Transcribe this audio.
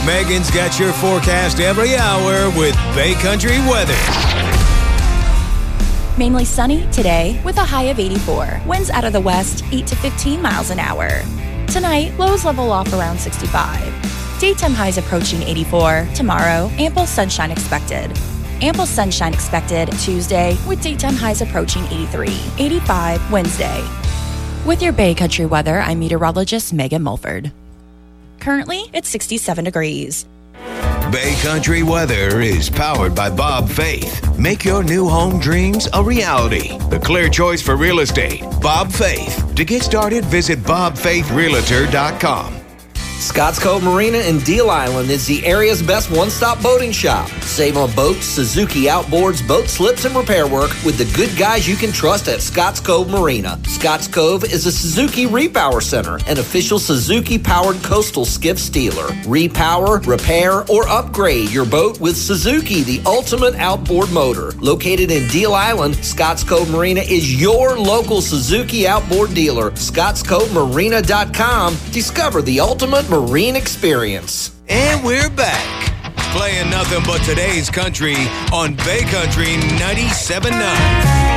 Megan's got your forecast every hour with Bay Country weather. Mainly sunny today with a high of 84. Winds out of the west, 8 to 15 miles an hour. Tonight, lows level off around 65. Daytime highs approaching 84. Tomorrow, ample sunshine expected. Ample sunshine expected Tuesday with daytime highs approaching 83. 85 Wednesday. With your Bay Country weather, I'm meteorologist Megan Mulford. Currently, it's 67 degrees. Bay Country weather is powered by Bob Faith. Make your new home dreams a reality. The clear choice for real estate. Bob Faith. To get started, visit bobfaithrealtor.com. Scotts Cove Marina in Deal Island is the area's best one-stop boating shop. Save on boats, Suzuki outboards, boat slips, and repair work with the good guys you can trust at Scotts Cove Marina. Scotts Cove is a Suzuki Repower Center, an official Suzuki-powered coastal skiff dealer. Repower, repair, or upgrade your boat with Suzuki, the ultimate outboard motor. Located in Deal Island, Scotts Cove Marina is your local Suzuki outboard dealer. ScottsCoveMarina.com. Discover the ultimate marine experience. And we're back. Playing nothing but today's country on Bay Country 97.9.